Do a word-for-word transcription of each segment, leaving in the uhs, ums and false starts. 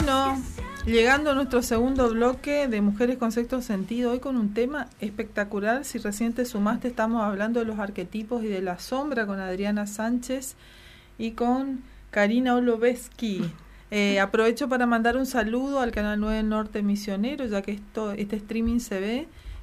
Bueno, llegando a nuestro segundo bloque de Mujeres con Sexto Sentido, hoy con un tema espectacular. Si recién te sumaste, estamos hablando de los arquetipos y de la sombra con Adriana Sánchez y con Karina Oloveski. Eh, aprovecho para mandar un saludo al Canal nueve Norte Misionero, ya que esto, este streaming se ve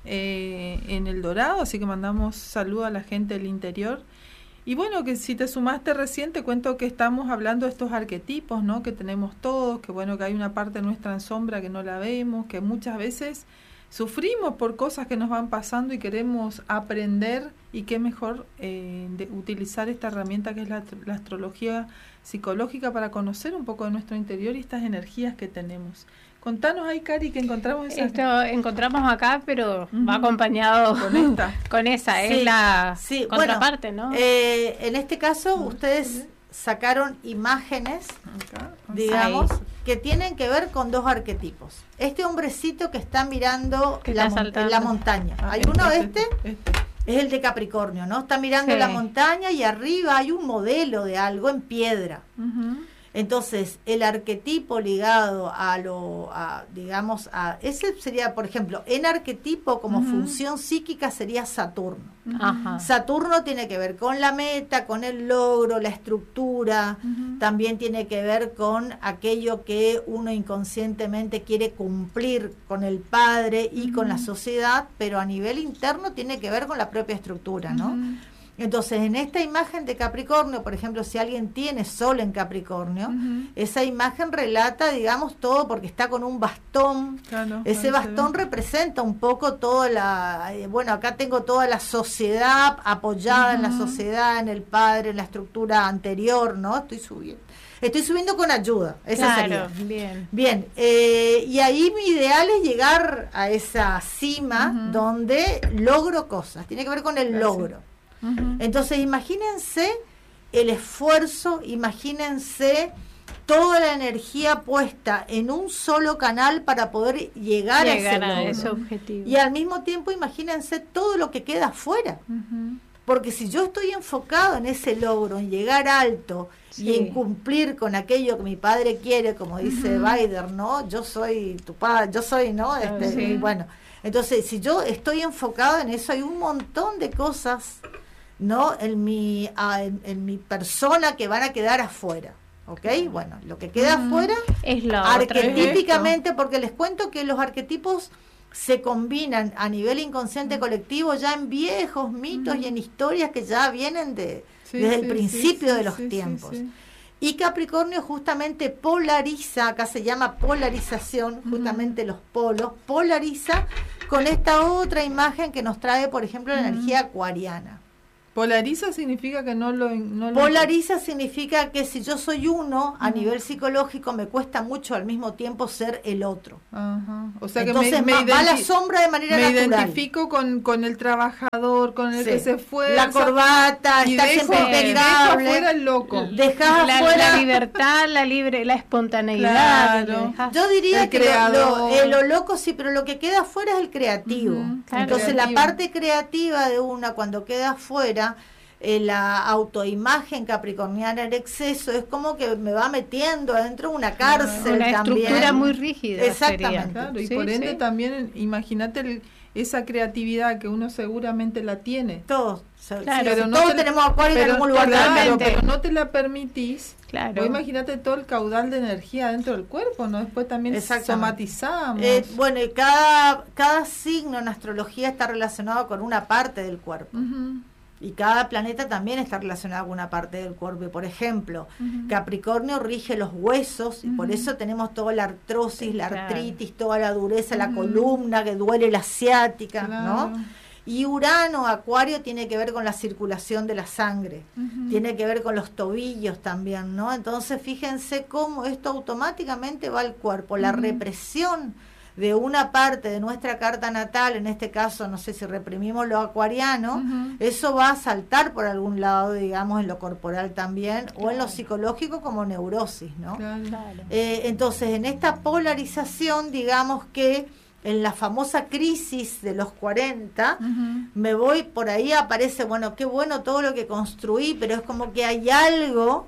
eh, en El Dorado, así que mandamos saludo a la gente del interior. Y bueno, que si te sumaste recién, te cuento que estamos hablando de estos arquetipos, ¿no? Que tenemos todos, que bueno, que hay una parte nuestra en sombra que no la vemos, que muchas veces sufrimos por cosas que nos van pasando y queremos aprender, y qué mejor eh, de utilizar esta herramienta que es la, la astrología psicológica para conocer un poco de nuestro interior y estas energías que tenemos. Contanos ahí, Cari, que encontramos esa. Esto encontramos acá, pero uh-huh. va acompañado con esta. Con esa, sí, es la sí, contraparte, bueno, ¿no? Eh, en este caso, uh-huh. ustedes sacaron imágenes, okay. digamos, ahí, que tienen que ver con dos arquetipos. Este hombrecito que está mirando la, mon- la montaña. Ah, hay este, uno, este, este, este, es el de Capricornio, ¿no? Está mirando sí. la montaña y arriba hay un modelo de algo en piedra. Uh-huh. Entonces, el arquetipo ligado a lo, a, digamos, a ese sería, por ejemplo, en arquetipo como uh-huh. función psíquica sería Saturno. Uh-huh. Saturno tiene que ver con la meta, con el logro, la estructura, uh-huh. también tiene que ver con aquello que uno inconscientemente quiere cumplir con el padre y uh-huh. con la sociedad, pero a nivel interno tiene que ver con la propia estructura, ¿no? Uh-huh. Entonces, en esta imagen de Capricornio, por ejemplo, si alguien tiene Sol en Capricornio, uh-huh. esa imagen relata, digamos, todo porque está con un bastón. Claro, ese bastón representa un poco toda la... Eh, bueno, acá tengo toda la sociedad apoyada uh-huh. en la sociedad, en el padre, en la estructura anterior, ¿no? Estoy subiendo. Estoy subiendo con ayuda, esa claro, sería. Bien, bien eh, y ahí mi ideal es llegar a esa cima uh-huh. donde logro cosas. Tiene que ver con el Gracias. logro. Uh-huh. Entonces imagínense el esfuerzo, imagínense toda la energía puesta en un solo canal para poder llegar, llegar a, ese, a ese objetivo, y al mismo tiempo imagínense todo lo que queda afuera, uh-huh. porque si yo estoy enfocado en ese logro, en llegar alto sí. y en cumplir con aquello que mi padre quiere, como dice uh-huh. Baider, ¿no? Yo soy tu padre, yo soy, ¿no? Este, sí. y bueno, entonces si yo estoy enfocado en eso, hay un montón de cosas, ¿no? En mi, a, en, en mi persona que van a quedar afuera, ¿ok? Bueno, lo que queda mm, afuera es lo arquetípicamente, porque les cuento que los arquetipos se combinan a nivel inconsciente mm. colectivo ya en viejos mitos mm. y en historias que ya vienen de sí, desde sí, el principio sí, de los sí, tiempos. Sí, sí. Y Capricornio justamente polariza, acá se llama polarización, mm. justamente los polos, polariza con esta otra imagen que nos trae, por ejemplo, la mm. energía acuariana. Polariza significa que no lo... No lo Polariza significa que si yo soy uno, a uh-huh. nivel psicológico, me cuesta mucho al mismo tiempo ser el otro. Uh-huh. O sea que entonces me, me va, identi- va la sombra de manera me natural. Me identifico con, con el trabajador, con el sí. que se fue. La corbata, y está dejo, siempre impecable. Dejo afuera el loco. Dejás la, afuera... la libertad, la libre, la espontaneidad. Claro. Yo diría que lo, lo, eh, lo loco sí, pero lo que queda afuera es el creativo. Uh-huh. Claro. Entonces creativo. La parte creativa de una cuando queda afuera... Eh, la autoimagen capricorniana en exceso es como que me va metiendo adentro de una cárcel, una también. estructura muy rígida. Exactamente. Claro, y sí, por ende sí. también imagínate esa creatividad que uno seguramente la tiene. Todos, claro, pero no todos te, tenemos acuario en algún lugar. Claro, pero no te la permitís. Claro. O imagínate todo el caudal de energía dentro del cuerpo, ¿no? Después también somatizamos. Eh, bueno, y cada, cada signo en astrología está relacionado con una parte del cuerpo. Uh-huh. Y cada planeta también está relacionado con una parte del cuerpo. Y por ejemplo, uh-huh. Capricornio rige los huesos y uh-huh. por eso tenemos toda la artrosis, la claro. artritis, toda la dureza, uh-huh. la columna que duele, la ciática, claro. ¿no? Y Urano, Acuario, tiene que ver con la circulación de la sangre, uh-huh. tiene que ver con los tobillos también, ¿no? Entonces fíjense cómo esto automáticamente va al cuerpo, la uh-huh. represión de una parte de nuestra carta natal, en este caso, no sé si reprimimos lo acuariano, uh-huh. eso va a saltar por algún lado, digamos, en lo corporal también, claro. o en lo psicológico como neurosis, ¿no? Claro. Eh, entonces, en esta polarización, digamos que en la famosa crisis de los cuarenta, uh-huh. me voy, por ahí aparece, bueno, qué bueno todo lo que construí, pero es como que hay algo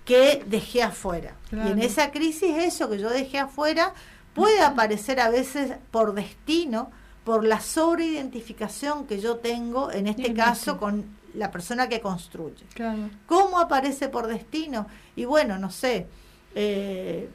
que dejé afuera. Claro. Y en esa crisis eso que yo dejé afuera puede aparecer a veces por destino, por la sobreidentificación que yo tengo, en este caso, con la persona que construye. Claro. ¿Cómo aparece por destino? Y bueno, no sé, eh,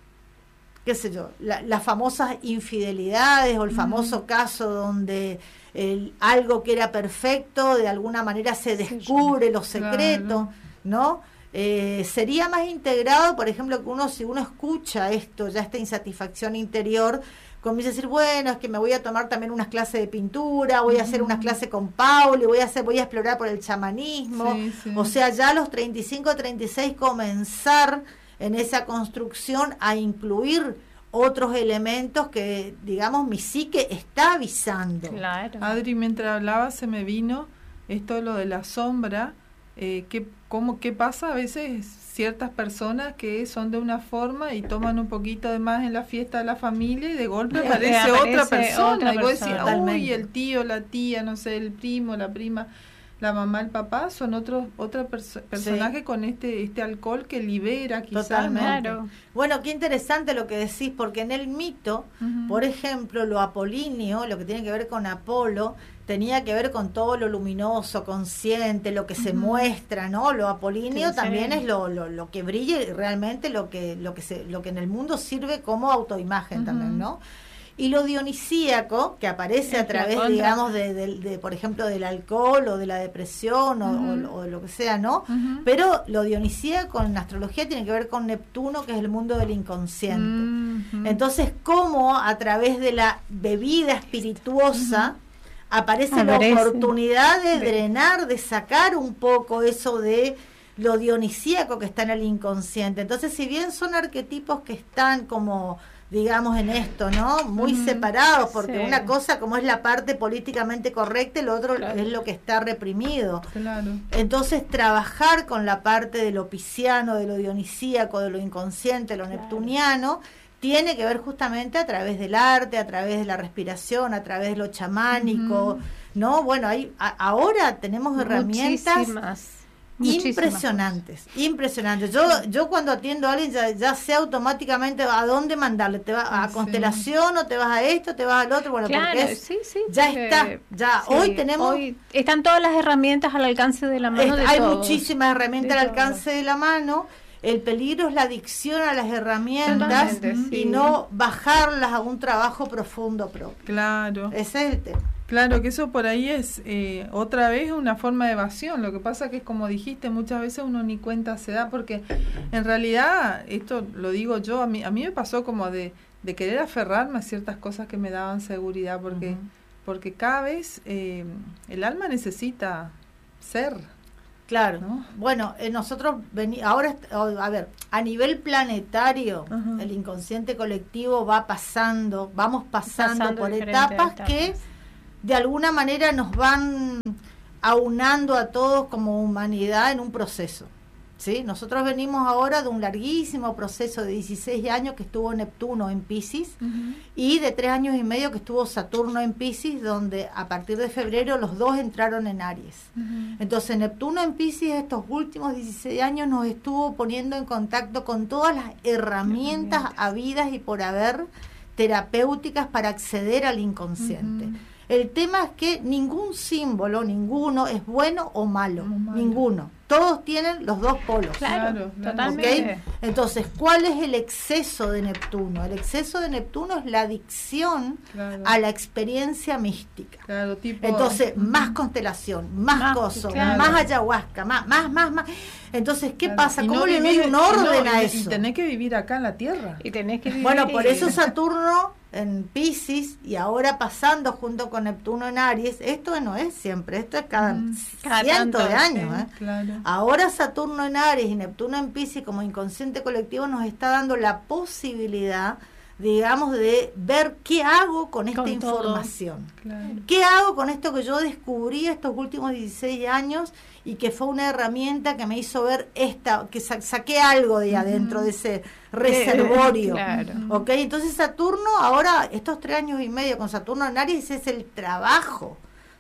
qué sé yo, la, las famosas infidelidades o el famoso mm. caso donde el, algo que era perfecto de alguna manera se descubre, los secretos, claro. ¿no? Eh, sería más integrado, por ejemplo, que uno, si uno escucha esto, ya esta insatisfacción interior, comienza a decir, bueno, es que me voy a tomar también unas clases de pintura, voy a hacer unas clases con Pauli, voy a hacer, voy a explorar por el chamanismo, sí, sí. O sea, ya a los treinta y cinco, treinta y seis comenzar en esa construcción a incluir otros elementos que, digamos, mi psique está avisando. Claro. Adri, mientras hablaba se me vino esto lo de la sombra, eh, ¿qué, cómo, ¿qué pasa a veces ciertas personas que son de una forma y toman un poquito de más en la fiesta de la familia y de golpe aparece, aparece otra persona, otra y vos decís, uy, el tío, la tía, no sé, el primo, la prima, la mamá, el papá, son otros otro perso- personaje sí. con este este alcohol que libera quizás. Totalmente. Claro. Bueno, qué interesante lo que decís, porque en el mito, uh-huh. por ejemplo, lo apolíneo, lo que tiene que ver con Apolo, tenía que ver con todo lo luminoso, consciente, lo que uh-huh. se muestra, ¿no? Lo apolíneo sí, también sí. es lo, lo lo que brilla y realmente lo que lo que se lo que en el mundo sirve como autoimagen uh-huh. también, ¿no? Y lo dionisíaco, que aparece es a través, digamos, de, de, de, por ejemplo, del alcohol o de la depresión o, uh-huh. o, o lo que sea, ¿no? Uh-huh. Pero lo dionisíaco en astrología tiene que ver con Neptuno, que es el mundo del inconsciente. Uh-huh. Entonces, cómo a través de la bebida espirituosa uh-huh. aparece, aparece la oportunidad de drenar, de sacar un poco eso de lo dionisíaco que está en el inconsciente. Entonces, si bien son arquetipos que están como, digamos, en esto, ¿no? Muy uh-huh. separados, porque sí. una cosa como es la parte políticamente correcta, el otro claro. es lo que está reprimido. Claro. Entonces, trabajar con la parte de lo pisciano, de lo dionisíaco, de lo inconsciente, lo claro. neptuniano, tiene que ver justamente a través del arte, a través de la respiración, a través de lo chamánico, uh-huh. ¿no? Bueno, hay, a, ahora tenemos herramientas Muchísimas. impresionantes, cosas. impresionantes. Yo yo cuando atiendo a alguien ya, ya sé automáticamente a dónde mandarle, te vas a sí. Constelación o te vas a esto, te vas al otro, bueno, claro, porque es, sí, sí, ya porque, está, ya sí, hoy tenemos hoy están todas las herramientas al alcance de la mano es, de hay todos. muchísimas herramientas de al alcance todos. de la mano. El peligro es la adicción a las herramientas y sí. no bajarlas a un trabajo profundo propio. Claro. Ese es el tema. Claro, que eso por ahí es eh, otra vez una forma de evasión. Lo que pasa que es como dijiste, muchas veces uno ni cuenta se da, porque en realidad, esto lo digo yo, a mí, a mí me pasó como de, de querer aferrarme a ciertas cosas que me daban seguridad, porque, uh-huh. porque cada vez eh, el alma necesita ser. Claro, ¿no? Bueno, eh, nosotros veni- ahora, a ver, a nivel planetario, uh-huh. el inconsciente colectivo va pasando, vamos pasando, pasando por etapas, etapas que de alguna manera nos van aunando a todos como humanidad en un proceso, ¿sí? Nosotros venimos ahora de un larguísimo proceso de dieciséis años que estuvo Neptuno en Piscis uh-huh. y de tres años y medio que estuvo Saturno en Piscis, donde a partir de febrero los dos entraron en Aries. Uh-huh. Entonces Neptuno en Piscis estos últimos dieciséis años nos estuvo poniendo en contacto con todas las herramientas, herramientas. habidas y por haber terapéuticas para acceder al inconsciente. Uh-huh. El tema es que ningún símbolo, ninguno es bueno o malo, malo. ninguno. Todos tienen los dos polos. Claro, claro. Totalmente. ¿Okay? Entonces, ¿cuál es el exceso de Neptuno? El exceso de Neptuno es la adicción claro. a la experiencia mística. Claro, tipo, Entonces, uh-huh. más constelación, más, más cosas, claro. más ayahuasca, más, más, más, más. Entonces, ¿qué claro. pasa? ¿Cómo no le doy un orden no, a y, eso? Y tenés que vivir acá en la Tierra. Y tenés que vivir bueno, por eso Saturno en Piscis y ahora pasando junto con Neptuno en Aries, esto no es siempre, esto es cada, mm, cada cientos de años. Sí, ¿eh? Claro. Ahora Saturno en Aries y Neptuno en Piscis como inconsciente colectivo nos está dando la posibilidad, digamos, de ver qué hago con esta con información. Claro. ¿Qué hago con esto que yo descubrí estos últimos dieciséis años y que fue una herramienta que me hizo ver esta, que sa- saqué algo de adentro uh-huh. de ese reservorio? Claro. ¿Okay? Entonces Saturno ahora, estos tres años y medio con Saturno en Aries es el trabajo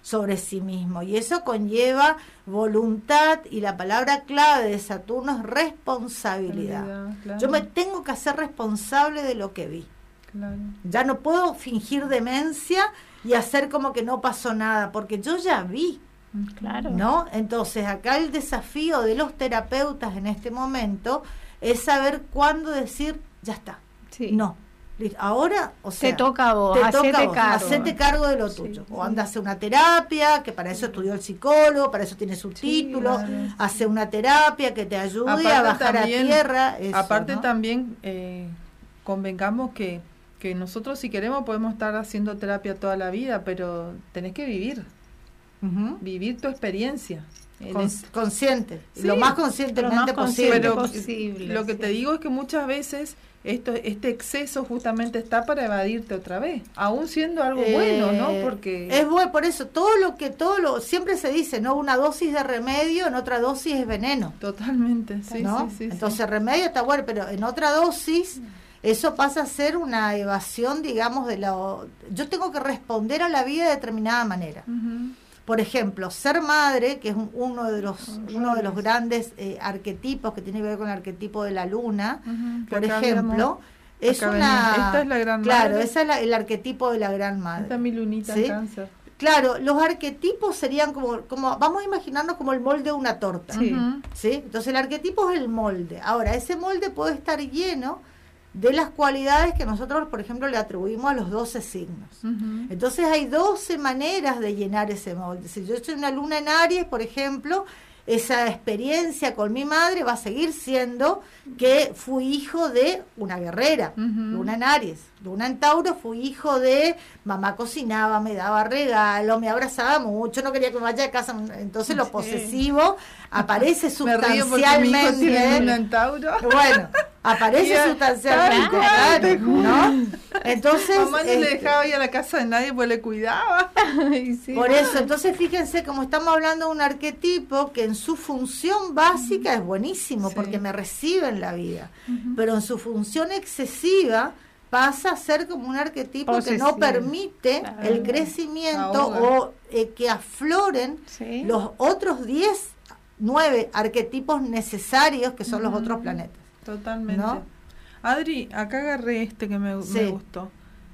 sobre sí mismo, y eso conlleva voluntad, y la palabra clave de Saturno es responsabilidad. Claro. Yo me tengo que hacer responsable de lo que vi. Claro. Ya no puedo fingir demencia y hacer como que no pasó nada, porque yo ya vi. Claro. ¿No? Entonces, acá el desafío de los terapeutas en este momento es saber cuándo decir, ya está. Sí. No. Ahora, o sea, te toca a vos, te hacete toca a vos, cargo. hacete cargo de lo tuyo. Sí, o anda a hacer una terapia, que para eso estudió el psicólogo, para eso tiene su sí, título, claro, hace una terapia que te ayude aparte a bajar también, a tierra. Eso, aparte ¿no? también, eh, convengamos que, que nosotros si queremos podemos estar haciendo terapia toda la vida, pero tenés que vivir, uh-huh. vivir tu experiencia. Con, consciente, sí, lo más conscientemente lo más posible. Pero posible, lo que sí. te digo es que muchas veces esto este exceso justamente está para evadirte otra vez, aún siendo algo eh, bueno, ¿no? Porque es bueno, por eso todo lo que todo lo siempre se dice, ¿no? Una dosis de remedio, en otra dosis es veneno. Totalmente, sí, ¿no? sí, sí. Entonces, sí. remedio está bueno, pero en otra dosis eso pasa a ser una evasión, digamos, de lo yo tengo que responder a la vida de determinada manera. Uh-huh. Por ejemplo, ser madre, que es uno de los uno de los grandes eh, arquetipos que tiene que ver con el arquetipo de la luna, uh-huh, por ejemplo, es una venía. Esta es la gran claro, madre. ese es la, el arquetipo de la gran madre. Esta es mi lunita ¿sí? en Cáncer. Claro, los arquetipos serían como como vamos a imaginarnos como el molde de una torta, sí. Uh-huh. ¿sí? Entonces el arquetipo es el molde. Ahora, ese molde puede estar lleno de las cualidades que nosotros, por ejemplo, le atribuimos a los doce signos. Uh-huh. Entonces hay doce maneras de llenar ese molde. Si yo soy una luna en Aries, por ejemplo, esa experiencia con mi madre va a seguir siendo que fui hijo de una guerrera, uh-huh. luna en Aries. Luna en Tauro, fui hijo de mamá cocinaba, me daba regalo, me abrazaba mucho, no quería que me vaya de casa. Entonces lo sí. posesivo aparece sustancialmente. Me río porque mi hijo tiene Luna en Tauro. Bueno, aparece ya, sustancialmente, claro, ¿no? Entonces, mamá no este, le dejaba ir a la casa de nadie, pues le cuidaba. Sí, por eso, entonces fíjense, como estamos hablando de un arquetipo que en su función básica uh-huh. es buenísimo, sí. porque me recibe en la vida, uh-huh. pero en su función excesiva pasa a ser como un arquetipo posesivo, que no permite claro. el crecimiento Ahoga. o eh, que afloren sí. los otros diez, nueve arquetipos necesarios que son uh-huh. los otros planetas. Totalmente. ¿No? Adri, acá agarré este que me, sí. me gustó.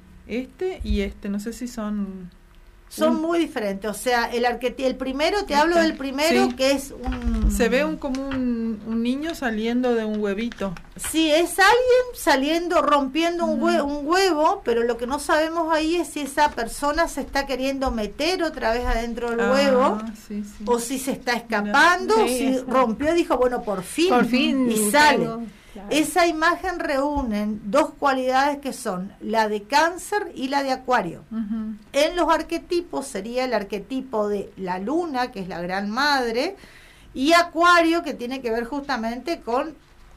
Este y este, no sé si son... Son un... muy diferentes, o sea, el arquetipo, el primero, te este. hablo del primero sí. que es un... Se ve un, como un, un niño saliendo de un huevito. Sí, es alguien saliendo, rompiendo uh-huh. un, hue- un huevo, pero lo que no sabemos ahí es si esa persona se está queriendo meter otra vez adentro del ah, huevo, sí, sí. o si se está escapando, sí, o si eso. rompió y dijo, bueno, por fin, por fin y sale. Tengo. Claro. Esa imagen reúne dos cualidades que son la de Cáncer y la de Acuario. Uh-huh. En los arquetipos sería el arquetipo de la luna, que es la gran madre, y Acuario, que tiene que ver justamente con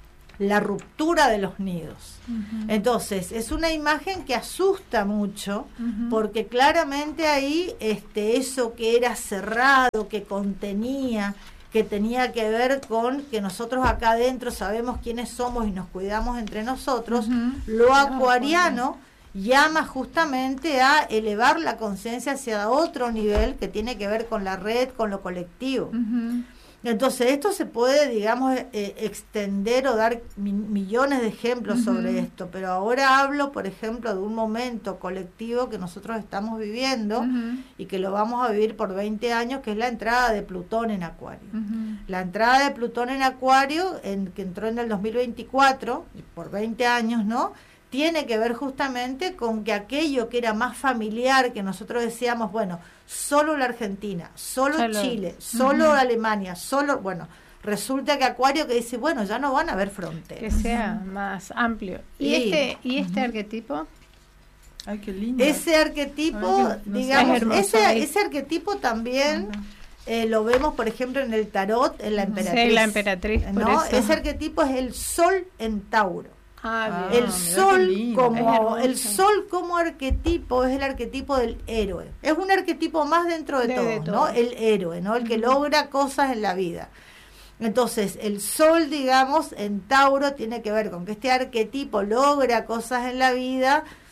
la ruptura de los nidos. Uh-huh. Entonces, es una imagen que asusta mucho, uh-huh. porque claramente ahí este, eso que era cerrado, que contenía, que tenía que ver con que nosotros acá adentro sabemos quiénes somos y nos cuidamos entre nosotros, uh-huh. lo acuariano llama justamente a elevar la conciencia hacia otro nivel que tiene que ver con la red, con lo colectivo. Uh-huh. Entonces esto se puede, digamos, eh, extender o dar mi- millones de ejemplos uh-huh. sobre esto, pero ahora hablo, por ejemplo, de un momento colectivo que nosotros estamos viviendo uh-huh. y que lo vamos a vivir por veinte años, que es la entrada de Plutón en Acuario. Uh-huh. La entrada de Plutón en Acuario, en, que entró en el dos mil veinticuatro, por veinte años, ¿no?, tiene que ver justamente con que aquello que era más familiar, que nosotros decíamos, bueno, solo la Argentina, solo, solo. Chile, solo uh-huh. Alemania, solo, bueno, resulta que Acuario que dice, bueno, ya no van a haber fronteras. Que sea más amplio. ¿Y, y este y este uh-huh. arquetipo? Ay, qué lindo. Ese arquetipo, Ay, no digamos, hermoso, ese, ese arquetipo también... Uh-huh. Eh, lo vemos, por ejemplo, en el tarot, en la emperatriz. Sí, la emperatriz, por ¿no? eso. Ese arquetipo es el sol en Tauro. Ah, el ah, sol como el sol como arquetipo es el arquetipo del héroe. Es un arquetipo más dentro de, de todo, de todo, ¿no? El héroe, ¿no? El que uh-huh. logra cosas en la vida. Entonces, el sol, digamos, en Tauro tiene que ver con que este arquetipo logra cosas en la vida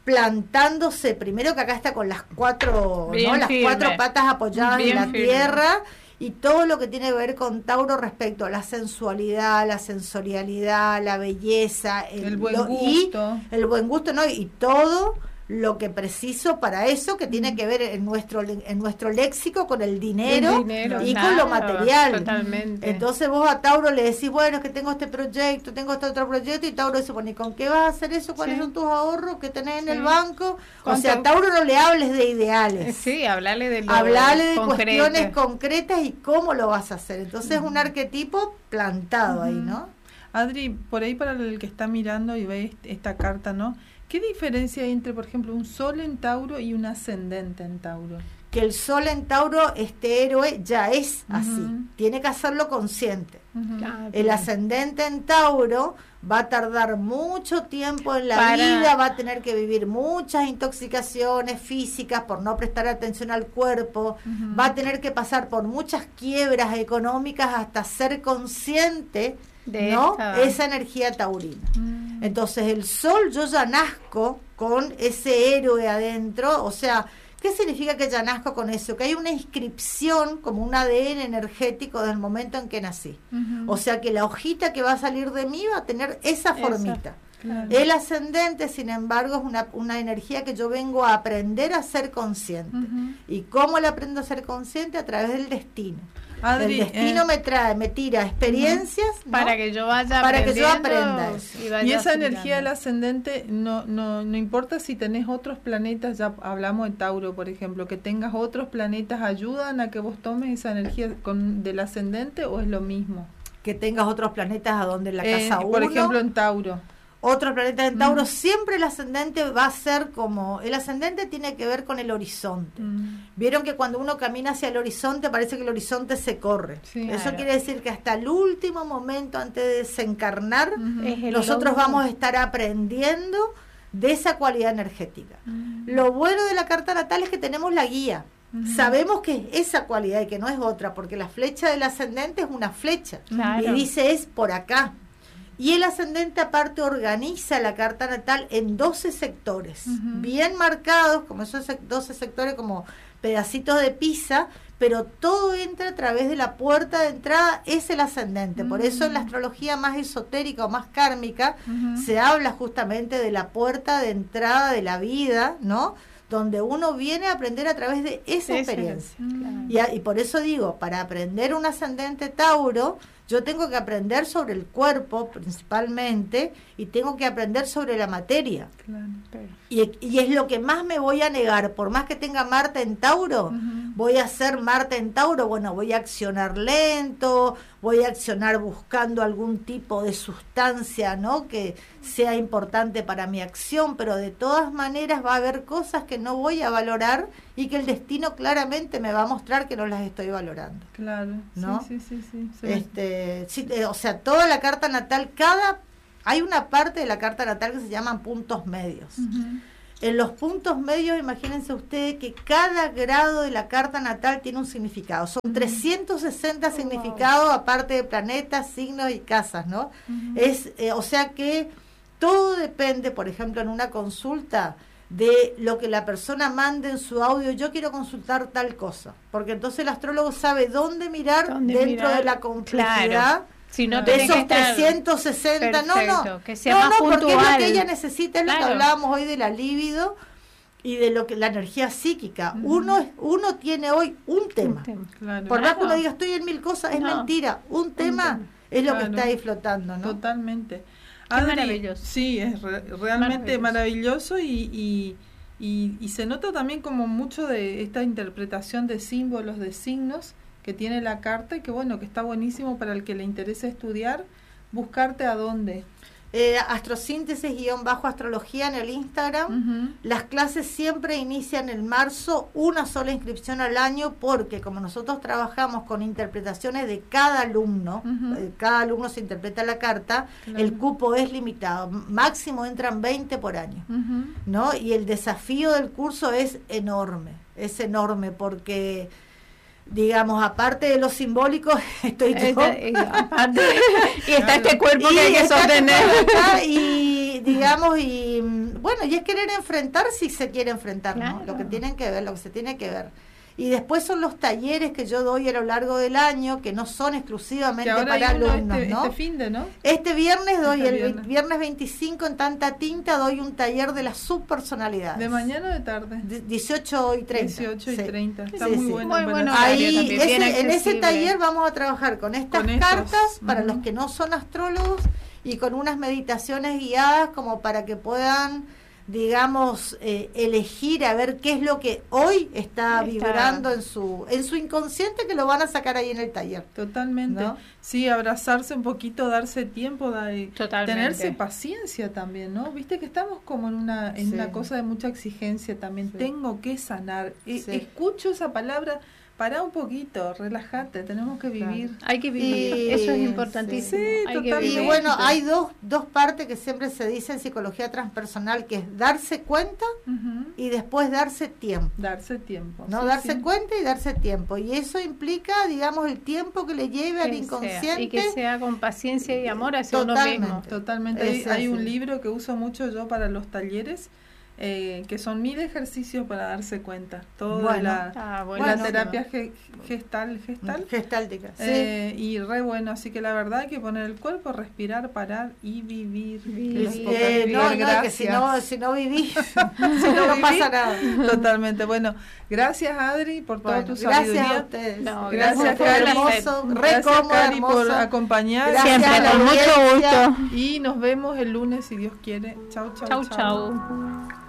plantándose, primero que acá está con las cuatro, ¿no? Las cuatro patas apoyadas Bien en la firme. tierra, y todo lo que tiene que ver con Tauro respecto a la sensualidad, la sensorialidad, la belleza, el, el buen lo, gusto, y el buen gusto, ¿no? Y todo lo que preciso para eso, que tiene que ver en nuestro en nuestro léxico con el dinero, el dinero y claro, con lo material. Totalmente. Entonces vos a Tauro le decís, bueno, es que tengo este proyecto, tengo este otro proyecto, y Tauro se pone, ¿con qué vas a hacer eso? ¿Cuáles sí. son tus ahorros que tenés en sí. el banco? O sea, a Tauro no le hables de ideales. Sí, hablarle de lo Hablarle de concreto. cuestiones concretas y cómo lo vas a hacer. Entonces es uh-huh. un arquetipo plantado uh-huh. ahí, ¿no? Adri, por ahí para el que está mirando y ve esta carta, ¿no? ¿Qué diferencia hay entre, por ejemplo, un sol en Tauro y un ascendente en Tauro? Que el sol en Tauro, este héroe, ya es uh-huh. así. Tiene que hacerlo consciente. Uh-huh. Ah, el ascendente en Tauro va a tardar mucho tiempo en la Para... vida, va a tener que vivir muchas intoxicaciones físicas por no prestar atención al cuerpo, uh-huh. va a tener que pasar por muchas quiebras económicas hasta ser consciente de ¿no? esta. esa energía taurina. Uh-huh. Entonces el sol, yo ya nazco con ese héroe adentro, o sea, ¿qué significa que ya nazco con eso? Que hay una inscripción, como un A D N energético del momento en que nací. Uh-huh. O sea que la hojita que va a salir de mí va a tener esa formita. Claro. El ascendente, sin embargo, es una, una energía que yo vengo a aprender a ser consciente. Uh-huh. ¿Y cómo la aprendo a ser consciente? A través del destino. Adri, el destino eh, me trae, me tira experiencias ¿no? para que yo vaya para que yo aprenda eso. Y, y esa energía del ascendente no, no, no importa si tenés otros planetas, ya hablamos de Tauro, por ejemplo, que tengas otros planetas, ¿ayudan a que vos tomes esa energía con, del ascendente o es lo mismo? Que tengas otros planetas a donde en la casa uno. Por ejemplo, en Tauro. Otros planetas en Tauro, mm. siempre el ascendente va a ser como, el ascendente tiene que ver con el horizonte. Mm. Vieron que cuando uno camina hacia el horizonte parece que el horizonte se corre. Sí, Eso claro. quiere decir que hasta el último momento antes de desencarnar, uh-huh. nosotros lobo. vamos a estar aprendiendo de esa cualidad energética. Uh-huh. Lo bueno de la carta natal es que tenemos la guía. Uh-huh. Sabemos que es esa cualidad y que no es otra, porque la flecha del ascendente es una flecha. Claro. Y dice es por acá. Y el ascendente aparte organiza la carta natal en doce sectores, uh-huh. bien marcados, como esos doce sectores como pedacitos de pizza, pero todo entra a través de la puerta de entrada, es el ascendente. Uh-huh. Por eso en la astrología más esotérica o más kármica uh-huh. se habla justamente de la puerta de entrada de la vida, ¿no? Donde uno viene a aprender a través de esa experiencia. Uh-huh. y, a, y por eso digo, para aprender un ascendente Tauro, yo tengo que aprender sobre el cuerpo principalmente y tengo que aprender sobre la materia. Claro, pero... y, y es lo que más me voy a negar, por más que tenga Marte en Tauro, uh-huh. voy a hacer Marte en Tauro, bueno, voy a accionar lento, voy a accionar buscando algún tipo de sustancia, ¿no? Que sea importante para mi acción, pero de todas maneras va a haber cosas que no voy a valorar y que el destino claramente me va a mostrar que no las estoy valorando. Claro, ¿no? sí, sí, sí, sí, sí. Este, sí, o sea, toda la carta natal, cada hay una parte de la carta natal que se llaman puntos medios. Uh-huh. En los puntos medios, imagínense ustedes que cada grado de la carta natal tiene un significado. Son uh-huh. trescientos sesenta oh, significados, wow. aparte de planetas, signos y casas, ¿no? Uh-huh. Es, eh, o sea que todo depende, por ejemplo, en una consulta, de lo que la persona mande en su audio. Yo quiero consultar tal cosa, porque entonces el astrólogo sabe dónde mirar ¿Dónde dentro mirar? de la complejidad. Claro. Si no de esos trescientos sesenta, no, no, que sea no, más no, puntual. porque es lo que ella necesita, es claro. lo que hablábamos hoy de la libido y de lo que la energía psíquica. Uh-huh. Uno uno tiene hoy un tema. Un tema. Claro. Por más claro. que uno diga estoy en mil cosas, es no. mentira. Un tema, un tema. es lo claro. que está ahí flotando, ¿no? Totalmente. Qué Adri, maravilloso. Sí, es re, realmente maravilloso, maravilloso y, y, y, y se nota también como mucho de esta interpretación de símbolos, de signos que tiene la carta y que bueno, que está buenísimo para el que le interese estudiar, buscarte a dónde. Eh, astrosíntesis guión bajo astrología en el Instagram. Uh-huh. Las clases siempre inician en marzo, una sola inscripción al año, porque como nosotros trabajamos con interpretaciones de cada alumno, uh-huh. eh, cada alumno se interpreta la carta, claro. el cupo es limitado, máximo entran veinte por año, uh-huh. ¿no? Y el desafío del curso es enorme, es enorme porque... digamos, aparte de lo simbólico, estoy yo. Esta, y, aparte, y está este cuerpo y que hay que sostener. Y digamos, y bueno, y es querer enfrentar si se quiere enfrentar, claro. ¿no? Lo que tienen que ver, lo que se tiene que ver. Y después son los talleres que yo doy a lo largo del año, que no son exclusivamente para alumnos, este, ¿no? Este fin de, ¿no? Este viernes doy, este el viernes. viernes veinticinco en Tanta Tinta, doy un taller de las subpersonalidades. ¿De mañana o de tarde? De dieciocho y treinta. dieciocho y sí. treinta. Está Sí, muy sí. bueno. Muy bueno. Ahí, también, ese, bien en ese accesible. taller vamos a trabajar con estas Con estos, cartas para uh-huh. los que no son astrólogos y con unas meditaciones guiadas como para que puedan, digamos, eh, elegir a ver qué es lo que hoy está, está vibrando en su en su inconsciente, que lo van a sacar ahí en el taller. Totalmente. ¿No? Sí, abrazarse un poquito, darse tiempo, dar, Totalmente. tenerse paciencia también, ¿no? Viste que estamos como en una en Sí. una cosa de mucha exigencia también. Sí. Tengo que sanar. E- Sí. Escucho esa palabra. Pará un poquito, relájate, tenemos que vivir. Claro. Hay que vivir, Y, eso es importantísimo. sí, hay que totalmente. Y vivir. bueno, hay dos, dos partes que siempre se dice en psicología transpersonal, que es darse cuenta Uh-huh. y después darse tiempo. Darse tiempo. No sí, darse sí. cuenta y darse tiempo. Y eso implica, digamos, el tiempo que le lleve al Que inconsciente. sea, y que sea con paciencia y amor hacia Totalmente. uno mismo. Totalmente. Hay, Es hay un así. libro que uso mucho yo para los talleres, eh, que son mil ejercicios para darse cuenta. Todo de Bueno. la, Ah, la buenísimo. terapia ge- gestal, gestal. Gestáltica. Eh, y re bueno, así que la verdad hay que poner el cuerpo, respirar, parar y vivir. Vivir. Es Sí. poca Eh, vida, no, no, que gracias. si no, si no vivís, Si no, viví, pasa nada. Totalmente. Bueno, gracias Adri por toda Bueno, tu gracias sabiduría. a ustedes. No, Gracias, Fue Cari. hermoso, re Gracias, cómodo, Cari, por hermoso. acompañar. Gracias Siempre, a la con mucho audiencia. gusto. Y nos vemos el lunes si Dios quiere. Chau, chau, Chau, chau.